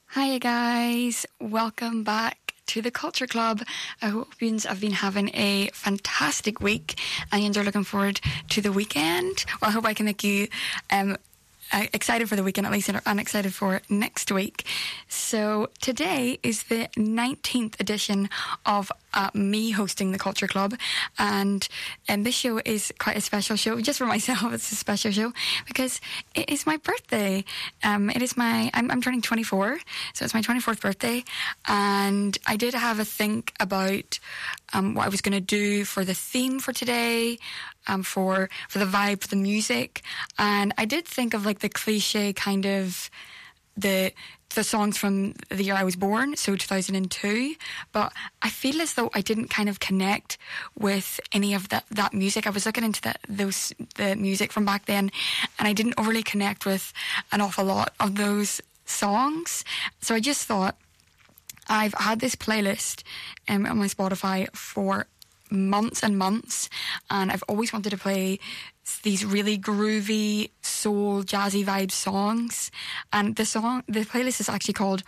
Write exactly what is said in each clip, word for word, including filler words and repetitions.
Hi guys, welcome back to the Culture Club. I hope you have been having a fantastic week and you're looking forward to the weekend. Well, I hope I can make you um, excited for the weekend at least, and excited for next week. So today is the nineteenth edition of uh, me hosting the Culture Club, and and this show is quite a special show. Just for myself, it's a special show because it is my birthday. Um, it is my I'm, I'm turning twenty-four, so it's my twenty-fourth birthday, and I did have a think about um, what I was going to do for the theme for today. Um, for for the vibe, for the music, and I did think of like the cliche kind of the the songs from the year I was born, so two thousand two. But I feel as though I didn't kind of connect with any of that that music. I was looking into the, those the music from back then, and I didn't overly connect with an awful lot of those songs. So I just thought I've had this playlist um, on my Spotify for months and months, and I've always wanted to play these really groovy, soul, jazzy vibe songs. And the song, the playlist is actually called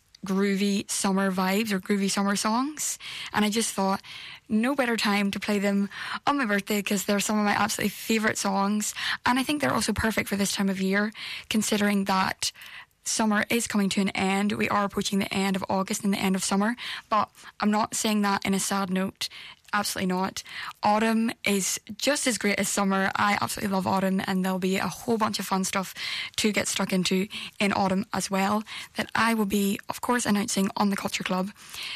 Groovy Summer Vibes, or Groovy Summer Songs. And I just thought, no better time to play them on my birthday, because they're some of my absolutely favourite songs. And I think they're also perfect for this time of year, considering that summer is coming to an end. We are approaching the end of August and the end of summer, but I'm not saying that in a sad note. Absolutely not. Autumn is just as great as summer. I absolutely love autumn, and there'll be a whole bunch of fun stuff to get stuck into in autumn as well, that I will be, of course, announcing on the Culture Club.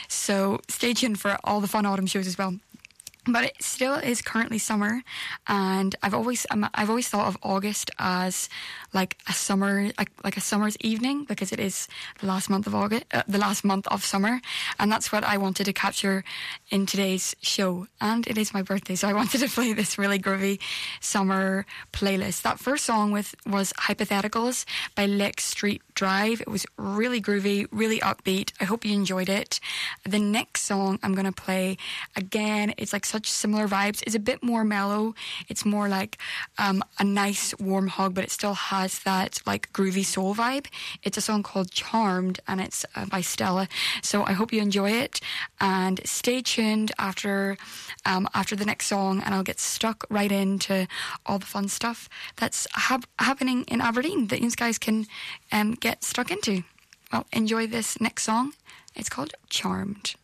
So stay tuned for all the fun autumn shows as well. But it still is currently summer, and I've always um, I've always thought of August as like a summer like, like a summer's evening, because it is the last month of August, uh, the last month of summer, and that's what I wanted to capture in today's show. And it is my birthday, so I wanted to play this really groovy summer playlist. That first song with was Hypotheticals by Lake Street Drive. It was really groovy, really upbeat. I hope you enjoyed it. The next song I'm going to play, again, it's like such similar vibes. It's a bit more mellow. It's more like um, a nice warm hug, but it still has that like groovy soul vibe. It's a song called Charmed, and it's uh, by Stella. So I hope you enjoy it, and stay tuned after um, after the next song, and I'll get stuck right into all the fun stuff that's hap- happening in Aberdeen that you guys can um, get stuck into. Well, enjoy this next song. It's called Charmed.